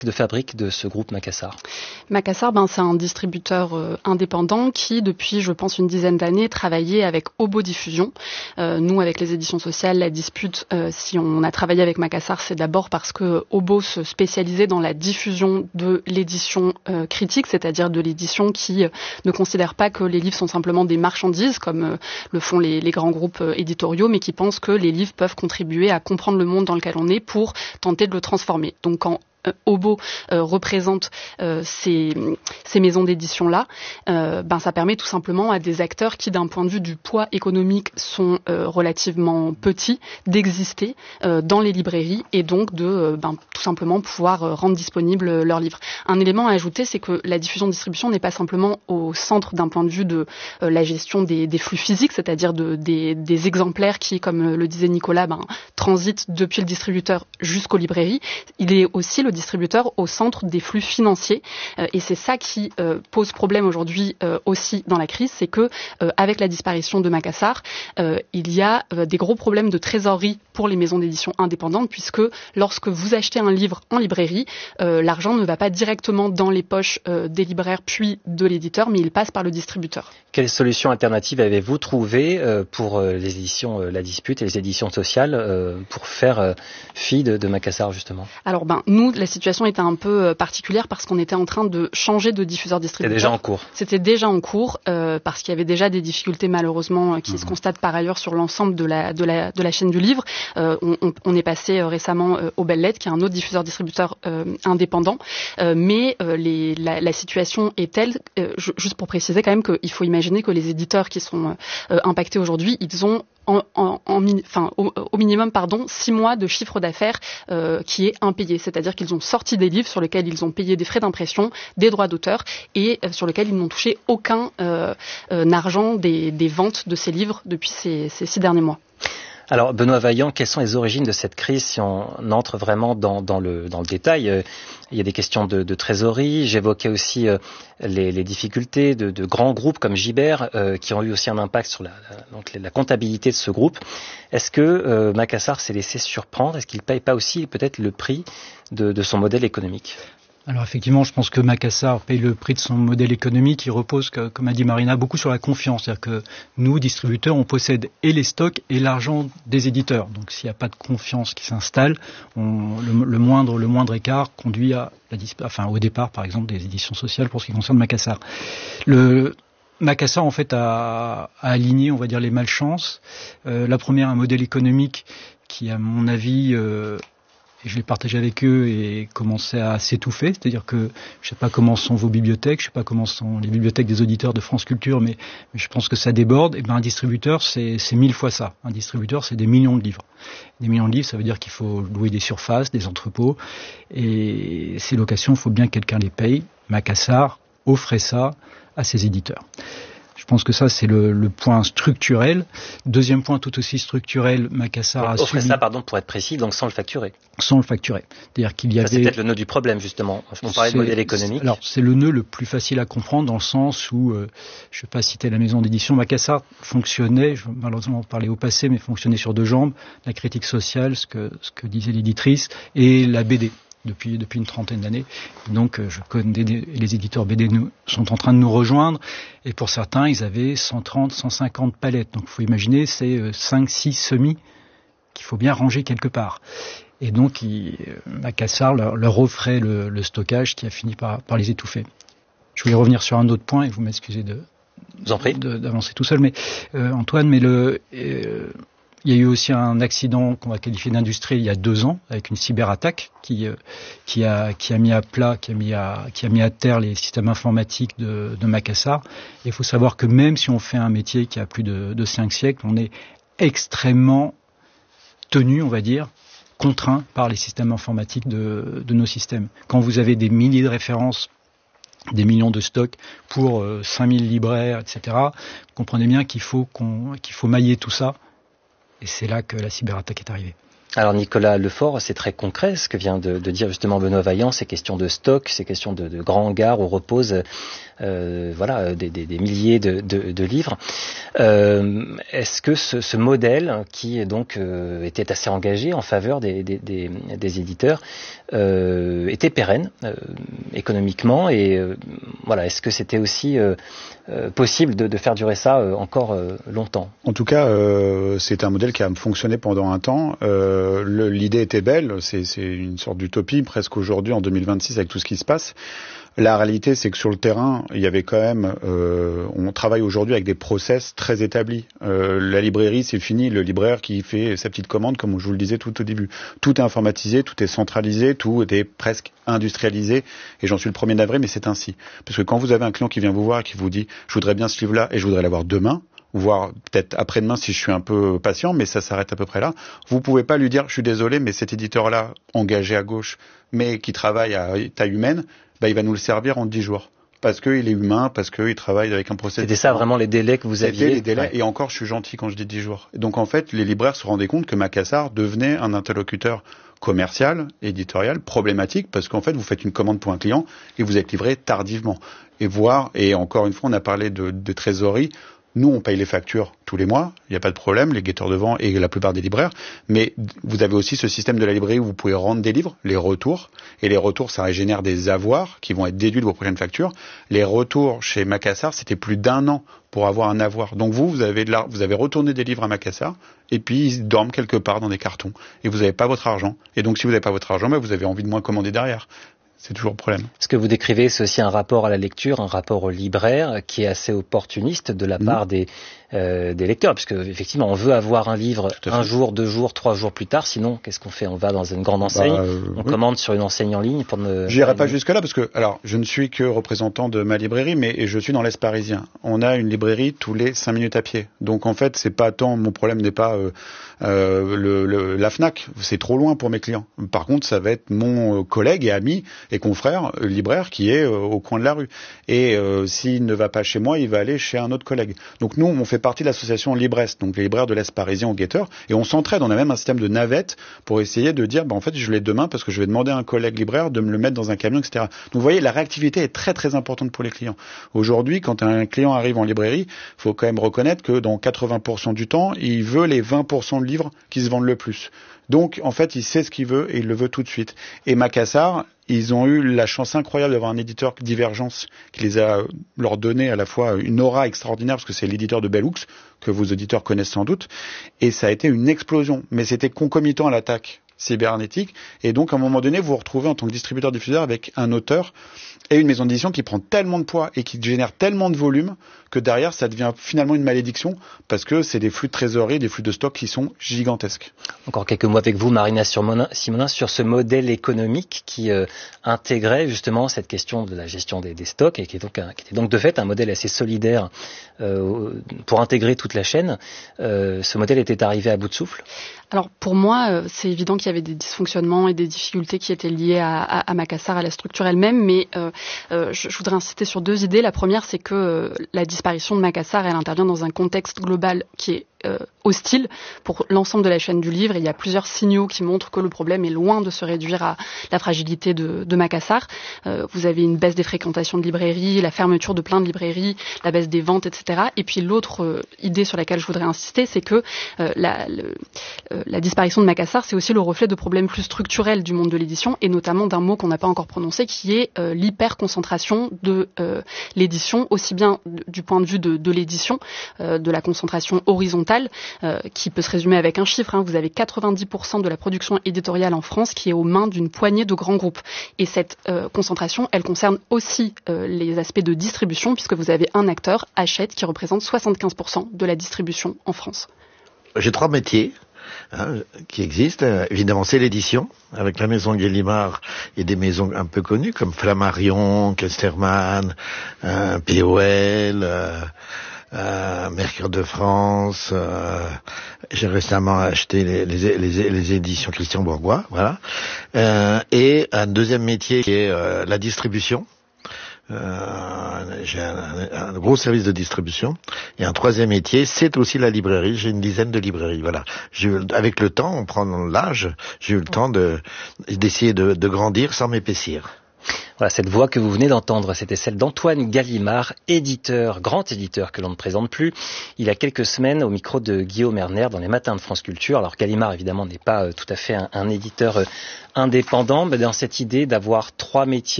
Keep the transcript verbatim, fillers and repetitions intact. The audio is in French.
de fabrique de ce groupe Macassar? Macassar, ben, c'est un distributeur euh, indépendant qui, depuis, je pense, une dizaine d'années, travaillait avec Obo Diffusion. Euh, nous, avec les éditions sociales, la dispute, euh, si on a travaillé avec Macassar, c'est d'abord parce que Obo se spécialisait dans la diffusion de l'édition euh, critique, c'est-à-dire de l'édition qui euh, ne considère pas que les livres sont simplement des marchandises, comme euh, le font les, les grands groupes euh, éditoriaux, mais qui pense que les livres peuvent contribuer à comprendre le monde dans lequel on est pour tenter de le transformer. Donc, quand Euh, Obo euh, représente euh, ces, ces maisons d'édition-là, euh, ben, ça permet tout simplement à des acteurs qui, d'un point de vue du poids économique, sont euh, relativement petits, d'exister euh, dans les librairies et donc de euh, ben, tout simplement pouvoir euh, rendre disponibles leurs livres. Un élément à ajouter, c'est que la diffusion-distribution n'est pas simplement au centre d'un point de vue de euh, la gestion des, des flux physiques, c'est-à-dire de, des, des exemplaires qui, comme le disait Nicolas, ben, transitent depuis le distributeur jusqu'aux librairies. Il est aussi le distributeur au centre des flux financiers euh, et c'est ça qui euh, pose problème aujourd'hui euh, aussi dans la crise, c'est que euh, avec la disparition de Macassar, euh, il y a euh, des gros problèmes de trésorerie pour les maisons d'édition indépendantes, puisque lorsque vous achetez un livre en librairie, euh, l'argent ne va pas directement dans les poches euh, des libraires puis de l'éditeur, mais il passe par le distributeur. Quelles solutions alternatives avez-vous trouvées euh, pour euh, les éditions euh, La Dispute et les éditions sociales euh, pour faire euh, fi de, de Macassar justement? Alors ben nous, la situation était un peu particulière parce qu'on était en train de changer de diffuseur-distributeur. C'était déjà en cours. C'était déjà en cours euh, parce qu'il y avait déjà des difficultés malheureusement qui mmh. se constatent par ailleurs sur l'ensemble de la de la de la chaîne du livre. Euh, on, on, on est passé euh, récemment euh, au Belles Lettres, qui est un autre diffuseur-distributeur euh, indépendant, euh, mais euh, les, la, la situation est telle, euh, je, juste pour préciser quand même qu'il faut imaginer que les éditeurs qui sont euh, impactés aujourd'hui, ils ont En, en, en, enfin, au, au minimum pardon, six mois de chiffre d'affaires euh, qui est impayé. C'est-à-dire qu'ils ont sorti des livres sur lesquels ils ont payé des frais d'impression, des droits d'auteur et euh, sur lesquels ils n'ont touché aucun euh, euh, argent des, des ventes de ces livres depuis ces, ces six derniers mois. Alors, Benoît Vaillant, quelles sont les origines de cette crise si on entre vraiment dans, dans, le, dans le détail? euh, Il y a des questions de, de trésorerie. J'évoquais aussi euh, les, les difficultés de, de grands groupes comme Gibert euh, qui ont eu aussi un impact sur la, la, donc la comptabilité de ce groupe. Est-ce que euh, Macassar s'est laissé surprendre? Est-ce qu'il ne paye pas aussi peut-être le prix de, de son modèle économique? Alors effectivement, je pense que Macassar paye le prix de son modèle économique. Il repose, comme a dit Marina, beaucoup sur la confiance. C'est-à-dire que nous, distributeurs, on possède et les stocks et l'argent des éditeurs. Donc s'il n'y a pas de confiance qui s'installe, on, le, le moindre le moindre écart conduit à la disp- enfin au départ, par exemple, des éditions sociales pour ce qui concerne Macassar. Le Macassar, en fait, a, a aligné, on va dire, les malchances. Euh, la première, un modèle économique qui, à mon avis, euh, et je l'ai partagé avec eux et commençait à s'étouffer, c'est-à-dire que je ne sais pas comment sont vos bibliothèques, je ne sais pas comment sont les bibliothèques des auditeurs de France Culture, mais, mais je pense que ça déborde. Et ben un distributeur, c'est, c'est mille fois ça. Un distributeur, c'est des millions de livres. Des millions de livres, ça veut dire qu'il faut louer des surfaces, des entrepôts, et ces locations, il faut bien que quelqu'un les paye. Macassar offrait ça à ses éditeurs. Je pense que ça, c'est le, le point structurel. Deuxième point tout aussi structurel, Macassar a offrait subi... ça, pardon, pour être précis, donc sans le facturer. Sans le facturer. C'est-à-dire qu'il y avait... Ça, c'est peut-être le nœud du problème, justement. On parlait de modèle économique. Alors, c'est le nœud le plus facile à comprendre dans le sens où, euh, je ne vais pas citer la maison d'édition, Macassar fonctionnait, je vais malheureusement parler au passé, mais fonctionnait sur deux jambes, la critique sociale, ce que, ce que disait l'éditrice, et la B D. Depuis, depuis une trentaine d'années. Donc, je connais des, les éditeurs B D nous, sont en train de nous rejoindre. Et pour certains, ils avaient cent trente, cent cinquante palettes. Donc, il faut imaginer, c'est cinq, six semis qu'il faut bien ranger quelque part. Et donc, il, Macassar leur, leur offrait le, le stockage qui a fini par, par les étouffer. Je voulais revenir sur un autre point et vous m'excusez de, vous en prie. de, d'avancer tout seul. Mais, euh, Antoine, mais le... Euh, il y a eu aussi un accident qu'on va qualifier d'industrie il y a deux ans avec une cyberattaque qui euh, qui a qui a mis à plat, qui a mis à qui a mis à terre les systèmes informatiques de, de Macassar. Et il faut savoir que même si on fait un métier qui a plus de, de cinq siècles, on est extrêmement tenu, on va dire, contraint par les systèmes informatiques de, de nos systèmes. Quand vous avez des milliers de références, des millions de stocks pour euh, cinq mille libraires, et cetera, vous comprenez bien qu'il faut qu'on qu'il faut mailler tout ça. Et c'est là que la cyberattaque est arrivée. Alors Nicolas Lefort, c'est très concret ce que vient de, de dire justement Benoît Vaillant, ces questions de stock, ces questions de, de grands hangars où reposent euh, voilà, des, des, des milliers de, de, de livres. Euh, est-ce que ce, ce modèle, qui donc euh, était assez engagé en faveur des, des, des, des éditeurs, euh, était pérenne euh, économiquement et euh, voilà, est-ce que c'était aussi euh, euh, possible de, de faire durer ça euh, encore euh, longtemps? En tout cas, euh, c'est un modèle qui a fonctionné pendant un temps. Euh, le, l'idée était belle, c'est, c'est une sorte d'utopie presque aujourd'hui en deux mille vingt-six avec tout ce qui se passe. La réalité, c'est que sur le terrain, il y avait quand même, euh, on travaille aujourd'hui avec des process très établis. Euh, la librairie, c'est fini. Le libraire qui fait sa petite commande, comme je vous le disais tout au début. Tout est informatisé, tout est centralisé, tout est presque industrialisé. Et j'en suis le premier navré, mais c'est ainsi. Parce que quand vous avez un client qui vient vous voir et qui vous dit « je voudrais bien ce livre-là et je voudrais l'avoir demain », voire peut-être après-demain si je suis un peu patient, mais ça s'arrête à peu près là. Vous pouvez pas lui dire « je suis désolé, mais cet éditeur-là, engagé à gauche, mais qui travaille à taille humaine, bah, il va nous le servir en dix jours. » Parce qu'il est humain, parce qu'il travaille avec un process. C'était ça vraiment les délais que vous aviez? C'était les délais, ouais. Et encore je suis gentil quand je dis dix jours. Et donc en fait, les libraires se rendaient compte que Macassar devenait un interlocuteur commercial, éditorial, problématique, parce qu'en fait, vous faites une commande pour un client et vous êtes livré tardivement. Et voir, et encore une fois, on a parlé de, de trésorerie. Nous, on paye les factures tous les mois, il n'y a pas de problème, les guetteurs de vent et la plupart des libraires, mais vous avez aussi ce système de la librairie où vous pouvez rendre des livres, les retours, et les retours, ça génère des avoirs qui vont être déduits de vos prochaines factures. Les retours chez Macassar, c'était plus d'un an pour avoir un avoir. Donc vous, vous avez, de la, vous avez retourné des livres à Macassar, et puis ils dorment quelque part dans des cartons, et vous n'avez pas votre argent. Et donc si vous n'avez pas votre argent, bah, vous avez envie de moins commander derrière. C'est toujours le problème. Ce que vous décrivez, c'est aussi un rapport à la lecture, un rapport au libraire qui est assez opportuniste de la part mmh. des, euh, des lecteurs, puisque effectivement, on veut avoir un livre un jour, deux jours, trois jours plus tard. Sinon, qu'est-ce qu'on fait? On va dans une grande enseigne, bah, euh, on oui. commande sur une enseigne en ligne pour ne. J'irai pas jusque-là parce que, alors, je ne suis que représentant de ma librairie, mais je suis dans l'Est parisien. On a une librairie tous les cinq minutes à pied. Donc en fait, c'est pas tant mon problème n'est pas euh, euh, le, le, la Fnac, c'est trop loin pour mes clients. Par contre, ça va être mon collègue et ami et confrère euh, libraire qui est euh, au coin de la rue. Et euh, s'il ne va pas chez moi, il va aller chez un autre collègue. Donc nous, on fait partie de l'association Librest, donc les libraires de l'Est parisien au guetteur, et on s'entraide. On a même un système de navette pour essayer de dire, bah, en fait, je l'ai demain parce que je vais demander à un collègue libraire de me le mettre dans un camion, et cetera. Donc vous voyez, la réactivité est très très importante pour les clients. Aujourd'hui, quand un client arrive en librairie, il faut quand même reconnaître que dans quatre-vingts pour cent du temps, il veut les vingt pour cent de livres qui se vendent le plus. Donc, en fait, il sait ce qu'il veut et il le veut tout de suite. Et Macassar, ils ont eu la chance incroyable d'avoir un éditeur Divergence qui les a leur donné à la fois une aura extraordinaire parce que c'est l'éditeur de Bellux que vos auditeurs connaissent sans doute. Et ça a été une explosion. Mais c'était concomitant à l'attaque cybernétique. Et donc, à un moment donné, vous vous retrouvez en tant que distributeur-diffuseur avec un auteur et une maison d'édition qui prend tellement de poids et qui génère tellement de volume que derrière, ça devient finalement une malédiction parce que c'est des flux de trésorerie, des flux de stock qui sont gigantesques. Encore quelques mots avec vous, Marina Simonin, sur ce modèle économique qui euh, intégrait justement cette question de la gestion des, des stocks et qui, est donc un, qui était donc de fait un modèle assez solidaire euh, pour intégrer toute la chaîne. Euh, ce modèle était arrivé à bout de souffle? Alors pour moi, c'est évident qu'il y avait des dysfonctionnements et des difficultés qui étaient liées à, à, à Macassar, à la structure elle-même, mais euh, euh, je, je voudrais insister sur deux idées. La première, c'est que euh, la disparition de Macassar, elle intervient dans un contexte global qui est euh, hostile pour l'ensemble de la chaîne du livre. Il y a plusieurs signaux qui montrent que le problème est loin de se réduire à la fragilité de, de Macassar. Euh, vous avez une baisse des fréquentations de librairies, la fermeture de plein de librairies, la baisse des ventes, et cetera. Et puis l'autre euh, idée sur laquelle je voudrais insister, c'est que euh, la, le, euh, la disparition de Macassar, c'est aussi le reflet de problèmes plus structurels du monde de l'édition, et notamment d'un mot qu'on n'a pas encore prononcé, qui est euh, l'hyper-concentration de euh, l'édition, aussi bien du point de vue de, de l'édition, euh, de la concentration horizontale, Euh, qui peut se résumer avec un chiffre. Hein. Vous avez quatre-vingt-dix pour cent de la production éditoriale en France qui est aux mains d'une poignée de grands groupes. Et cette euh, concentration, elle concerne aussi euh, les aspects de distribution, puisque vous avez un acteur, Hachette, qui représente soixante-quinze pour cent de la distribution en France. J'ai trois métiers hein, qui existent. Euh, évidemment, c'est l'édition, avec la maison Gallimard et des maisons un peu connues, comme Flammarion, Casterman, euh, P O L... Euh, Euh, Mercure de France, euh, j'ai récemment acheté les, les, les, les éditions Christian Bourgois, voilà. Euh, et un deuxième métier qui est euh, la distribution, Euh, j'ai un, un, un gros service de distribution. Et un troisième métier, c'est aussi la librairie. J'ai une dizaine de librairies. Voilà. J'ai, avec le temps, on prend l'âge, j'ai eu le temps de, d'essayer de, de grandir sans m'épaissir. Voilà, cette voix que vous venez d'entendre, c'était celle d'Antoine Gallimard, éditeur, grand éditeur que l'on ne présente plus. Il y a quelques semaines, au micro de Guillaume Erner dans les Matins de France Culture. Alors Gallimard, évidemment, n'est pas euh, tout à fait un, un éditeur euh, indépendant, mais dans cette idée d'avoir trois métiers